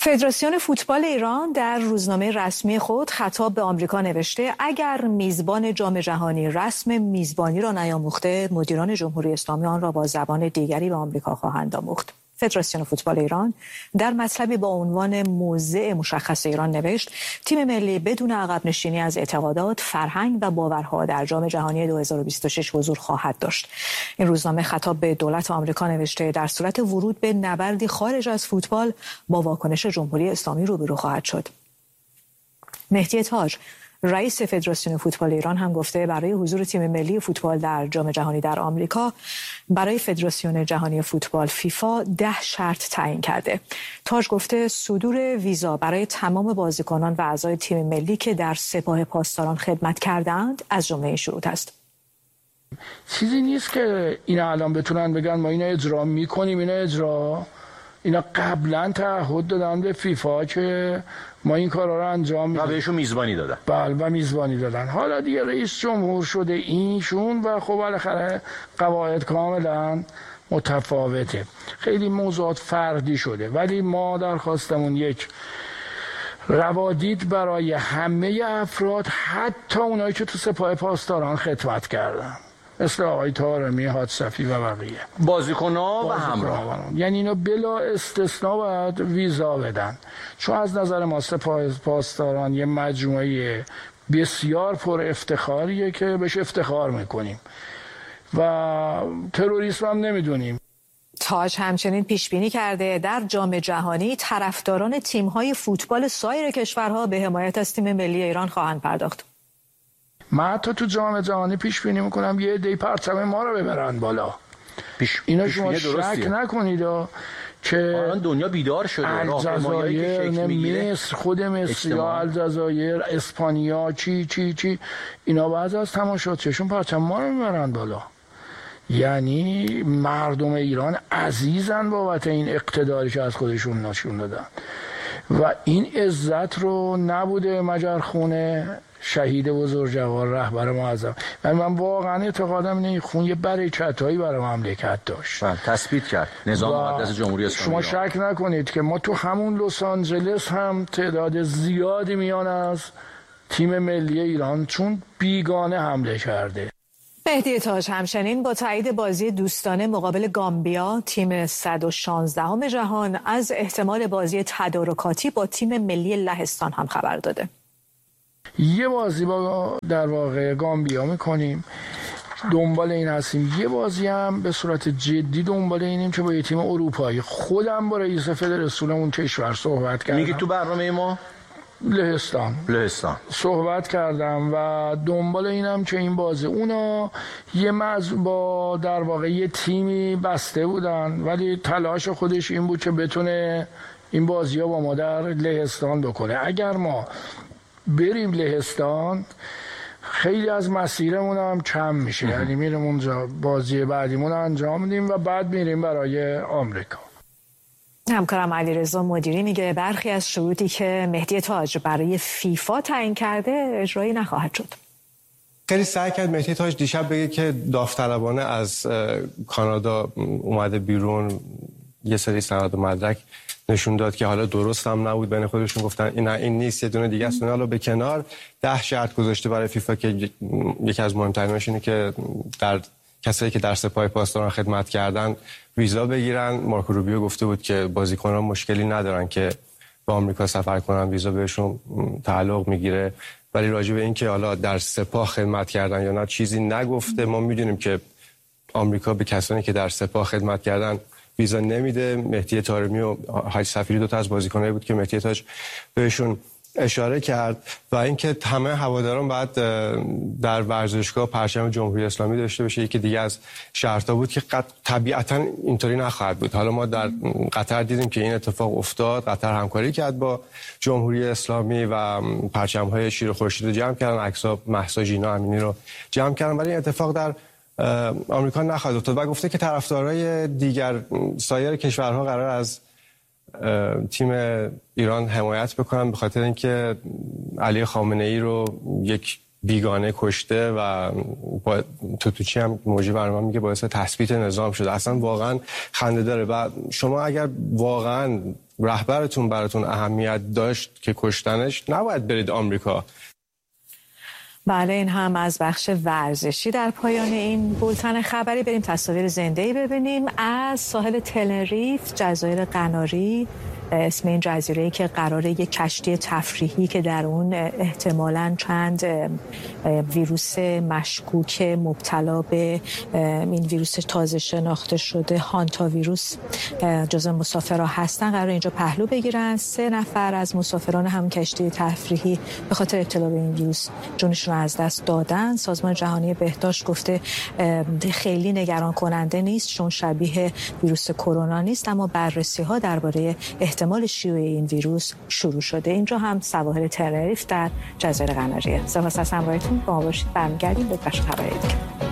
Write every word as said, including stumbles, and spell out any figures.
فدراسیون فوتبال ایران در روزنامه رسمی خود خطاب به آمریکا نوشته اگر میزبان جام جهانی رسم میزبانی را نیاموخته، مدیران جمهوری اسلامی آن را با زبان دیگری به آمریکا خواهند آموخت. فدراسیون فوتبال ایران در مطلبی با عنوان موضع مشخص ایران نوشت تیم ملی بدون عقب نشینی از اعتقادات، فرهنگ و باورها در جام جهانی دو هزار و بیست و شش حضور خواهد داشت. این روزنامه خطاب به دولت آمریکا نوشته در صورت ورود به نبردی خارج از فوتبال با واکنش جمهوری اسلامی روبرو خواهد شد. مهدی تاج رئیس فدراسیون فوتبال ایران هم گفته برای حضور تیم ملی فوتبال در جام جهانی در آمریکا برای فدراسیون جهانی فوتبال فیفا ده شرط تعیین کرده. تاج گفته صدور ویزا برای تمام بازیکنان و اعضای تیم ملی که در سپاه پاسداران خدمت کردند از جمله این شروط است. چیزی نیست که اینا الان بتونن بگن ما اینا اجرا میکنیم، اینا اجرا اینا قبلا تعهد دادن به فیفا که ما این کارا رو انجام میدیم و بهشون میزبانی دادن. بله و میزبانی دادن. حالا دیگه رئیس جمهور شده اینشون و خب بالاخره قواعد کاملا متفاوته، خیلی موضوعات فردی شده، ولی ما درخواستمون یک روادید برای همه افراد، حتی اونایی که تو سپاه پاسداران خدمت کردن مثل آقای طارمی، حادثفی و بقیه بازیکن‌ها و همراه، یعنی اینا بلا استثناء باید ویزا بدن، چون از نظر ما سپاه پاسداران یه مجموعه بسیار پر افتخاریه که بهش افتخار میکنیم و تروریسم هم نمیدونیم. تاج همچنین پیش بینی کرده در جام جهانی طرفداران تیم‌های فوتبال سایر کشورها به حمایت از تیم ملی ایران خواهند پرداخت. من حتی تو جام جهانی پیش بینی میکنم یه عده پرچم ما رو ببرن بالا. پیش اینا شما شک نکنید که دنیا بیدار شده. الجزایر، مصر، خود مصر یا الجزایر، اسپانیا، چی چی چی اینا بعض از تماشاچیشون پرچم ما رو میبرن بالا. یعنی مردم ایران عزیزن بابت این اقتداری که از خودشون نشون دادن و این عزت رو نبوده مجر خونه شهید بزرگوار رهبر معظم. من من واقعا اعتقادم اینه این خون یه برکتایی برای مملکت داشت. تثبیت کرد نظام مقدس جمهوری اسلامی. شما شک نکنید که ما تو همون لس آنجلس هم تعداد زیادی میان از تیم ملی ایران چون بیگانه حمله کرده. مهدی تاج همچنین با تایید بازی دوستانه مقابل گامبیا تیم صد و شانزدهم جهان از احتمال بازی تدارکاتی با تیم ملی لهستان هم خبر داده. یه بازی با در واقع گامبیا میکنیم، دنبال این هستیم یه بازی هم به صورت جدی دنبال اینیم که با یه تیم اروپایی. خودم با رئیس فدراسیون اون کشور صحبت کردم. میگی تو برنامه ما لهستان لهستان صحبت کردم و دنبال اینم که این بازی اونا یه مز با در واقع یه تیمی بسته بودن، ولی تلاش خودش این بود که بتونه این بازی ها با ما در لهستان بکنه. اگر ما بریم لهستان خیلی از مسیرمون هم کم میشه، یعنی میریم اونجا بازی بعدیمون انجام میدیم و بعد میریم برای آمریکا. همکارم علیرضا مدیری میگه برخی از شروطی که مهدی تاج برای فیفا تعیین کرده اجرایی نخواهد شد. خیلی سعی کرد مهدی تاج دیشب بگه که داوطلبانه از کانادا اومده بیرون، یه سری سند و مدرک نشون داد که حالا درست هم نبود، بین خودشون گفتن این این نیست، یه دونه دیگه است. حالا به کنار ده شرط گذاشته برای فیفا که یکی از مهمتریناش اینه که در کسایی که در سپاه پاسداران خدمت کردن ویزا بگیرن. مارکو روبیو گفته بود که بازیکنان مشکلی ندارن که به آمریکا سفر کنن، ویزا بهشون تعلق میگیره، ولی راجع به این که حالا در سپاه خدمت کردن یا نه چیزی نگفته. ما میدونیم که آمریکا به کسانی که در سپاه خدمت کردن ویزا نمیده. مهدی طارمی و حاج صفیری دو تا از بازیکنایی بود که مهدی تاج بهشون اشاره کرد و اینکه همه هواداران بعد در ورزشگاه پرچم جمهوری اسلامی داشته باشه. یکی دیگه از شرطا بود که طبیعتا اینطوری نخواهد بود. حالا ما در قطر دیدیم که این اتفاق افتاد، قطر همکاری کرد با جمهوری اسلامی و پرچم‌های شیر و خورشید رو جمع کردن، عکس‌ها مهسا ژینا امینی رو جمع کردن، ولی این اتفاق در آمریکا نخواهد افتاد و گفته که طرفدارای دیگر سایر کشورها قرار از تیم ایران حمایت بکنن به خاطر اینکه علی خامنه ای رو یک بیگانه کشته و با توتوچی هم موجی برنامه میگه باعث تثبیت نظام شده. اصلا واقعا خنده داره و شما اگر واقعا رهبرتون براتون اهمیت داشت که کشتنش، نباید برید آمریکا. بله، این هم از بخش ورزشی. در پایان این بولتن خبری بریم تصاویر زنده‌ای ببینیم از ساحل تنریف، جزایر قناری. اسم این جزیره‌ای که قراره یک کشتی تفریحی که در اون احتمالاً چند ویروس مشکوک مبتلا به این ویروس تازه شناخته شده هانتا ویروس جزو مسافرها هستن، قراره اینجا پهلو بگیرن. سه نفر از مسافران هم کشتی تفریحی به خاطر ابتلا به این ویروس جونشون رو از دست دادن. سازمان جهانی بهداشت گفته خیلی نگران کننده نیست چون شبیه ویروس کرونا نیست، اما بررسی‌ها درباره احتمال شیوع این ویروس شروع شده. اینجا هم سواحل تنریف در جزایر قناریه. سپاس از همراهیتون. با ما باشید. برمیگردیم به بخش خبری دیگه.